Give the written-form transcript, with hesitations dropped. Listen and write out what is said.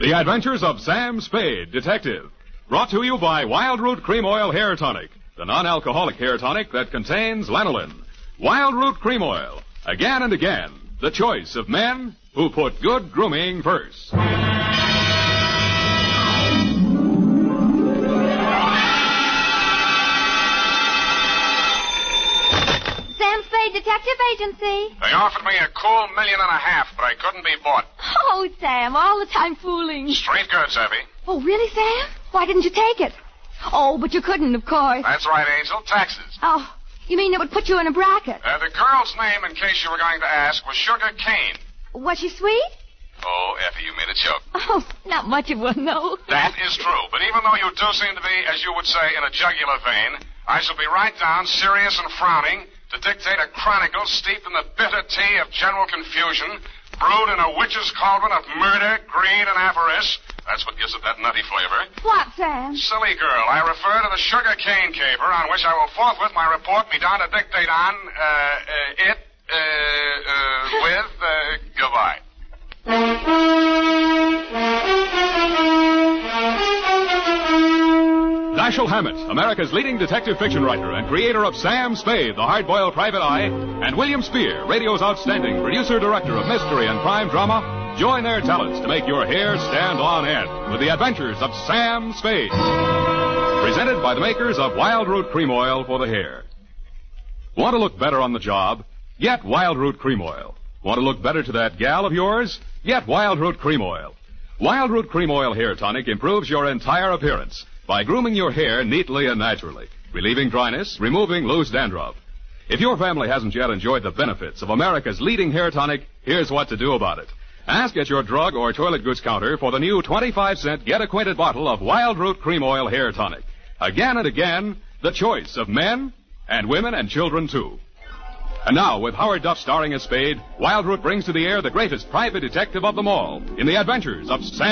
The Adventures of Sam Spade, Detective. Brought to you by Wild Root Cream Oil Hair Tonic, the non-alcoholic hair tonic that contains lanolin. Wild Root Cream Oil. Again and again, the choice of men who put good grooming first. Sam Spade Detective Agency. They offered me a cool $1.5 million, but I couldn't be bought. Oh, Sam, all the time fooling. Straight goods, Effie. Oh, really, Sam? Why didn't you take it? Oh, but you couldn't, of course. That's right, Angel. Taxes. Oh, you mean it would put you in a bracket? The girl's name, in case you were going to ask, was Sugar Cane. Was she sweet? Oh, Effie, you made a joke. Oh, not much of one, though. That is true. But even though you do seem to be, as you would say, in a jugular vein, I shall be right down, serious and frowning, to dictate a chronicle steeped in the bitter tea of general confusion, brewed in a witch's cauldron of murder, greed, and avarice. That's what gives it that nutty flavor. What, Sam? Silly girl, I refer to the sugar cane caper, on which I will forthwith my report be down to dictate on, goodbye. Dashiell Hammett, America's leading detective fiction writer and creator of Sam Spade, the hard-boiled private eye, and William Spear, radio's outstanding producer-director of mystery and crime drama, join their talents to make your hair stand on end with the adventures of Sam Spade. Presented by the makers of Wild Root Cream Oil for the hair. Want to look better on the job? Get Wild Root Cream Oil. Want to look better to that gal of yours? Get Wild Root Cream Oil. Wild Root Cream Oil Hair Tonic improves your entire appearance by grooming your hair neatly and naturally, relieving dryness, removing loose dandruff. If your family hasn't yet enjoyed the benefits of America's leading hair tonic, here's what to do about it. Ask at your drug or toilet goods counter for the new 25-cent get-acquainted bottle of Wild Root Cream Oil Hair Tonic. Again and again, the choice of men and women and children, too. And now, with Howard Duff starring as Spade, Wild Root brings to the air the greatest private detective of them all in the adventures of Sam